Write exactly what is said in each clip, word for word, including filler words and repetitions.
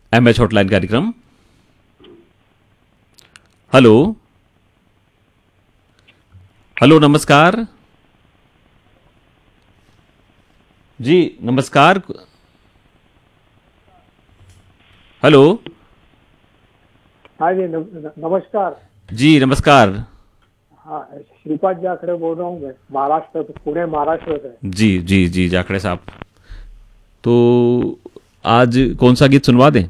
M H hotline कार्यक्रम। Hello. Hello, नमस्कार। जी नमस्कार। हेलो। हाँ जी, नम- नमस्कार। जी नमस्कार। हाँ, श्रीपाद जाखड़े बोल रहा हूँ मैं, महाराष्ट्र से, पुणे महाराष्ट्र से। जी जी जी जाखड़े साहब, तो आज कौन सा गीत सुनवा दें?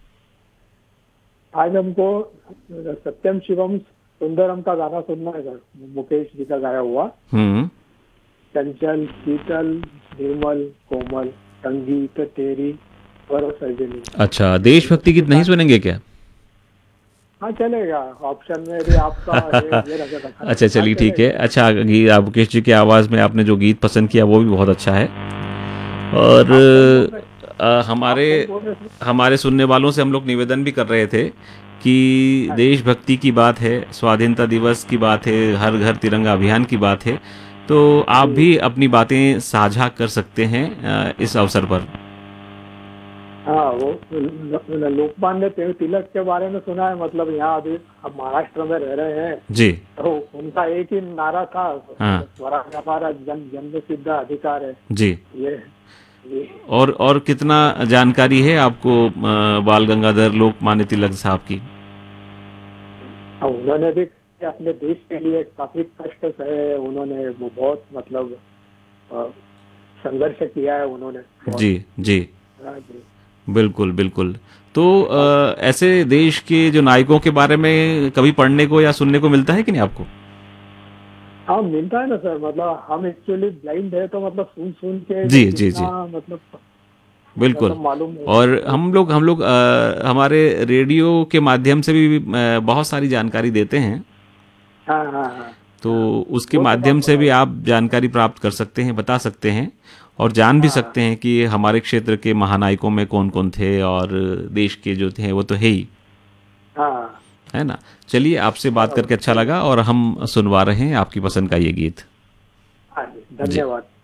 आज हमको सत्यम शिवम सुंदरम का गाना सुनना है सर, मुकेश जी का गाया हुआ। हम्म। चंचल शीतल निर्मल कोमल संगीत तेरी पर सजनी। अच्छा, देशभक्ति गीत नहीं सुनेंगे क्या? हाँ चलेगा, ऑप्शन में भी आपका ये ये रखा रखा है। अच्छा हाँ चलिए ठीक है। चलेगा। अच्छा, गीत आप मुकेश जी की आवाज़ में आपने जो गीत पसंद किया वो भी बहुत अच्छा है। और आप कौन बोल रहे अ, आप हमारे कौन बोल रहे थे? हमारे सुनने वालों से हम लोग निवेदन भी कर रहे थे कि हाँ जी। देशभक्ति की बात है, स्वाधीनता दिवस की बात है, हर घर तिरंगा अभियान की बात है, तो आप जी। भी अपनी बातें साझा कर सकते हैं अ, इस अवसर पर। हाँ, वो ल- ल- लोकमान्य ति- तिलक के बारे में सुना है। मतलब यहाँ अभी हम महाराष्ट्र में रह रहे हैं, जी। तो उनका एक ही नारा था, हाँ। स्वराज हमारा जन जन्म सिद्ध अधिकार है। जी। ये, ये और और कितना जानकारी है आपको अ, बाल गंगाधर लोकमान्य तिलक साहब की? हाँ, उन्होंने भी अपने देश के लिए काफी कष्ट सहे। उन्होंने वो बहुत मतलब अ, संघर्ष किया है उन्होंने बहुत। जी जी हाँ जी। बिल्कुल बिल्कुल। तो हाँ, अ, ऐसे देश के जो नायकों के बारे में कभी पढ़ने को या सुनने को मिलता है कि नहीं आपको? हाँ, मिलता है ना सर। मतलब हम एक्चुअली ब्लाइंड है, तो मतलब सुन सुन के जी जो जी कितना जी मतलब बिल्कुल। मतलब मालूम और है। हम लोग हम लोग अ, हमारे रेडियो के माध्यम से भी अ, बहुत सारी जानकारी देते हैं, हाँ हाँ हाँ तो हाँ, उसके वो तो बात माध्यम से भी बराबर। आप जानकारी प्राप्त कर सकते हैं, बता सकते हैं और जान भी हाँ सकते हैं कि हमारे क्षेत्र के महानायकों में कौन कौन थे, और देश के जो थे वो तो है ही, हाँ, है ना। चलिए, आपसे बात बराबर करके अच्छा सही। लगा और हम सुनवा रहे हैं आपकी पसंद का ये गीत। हाँ जी, जी। धन्यवाद।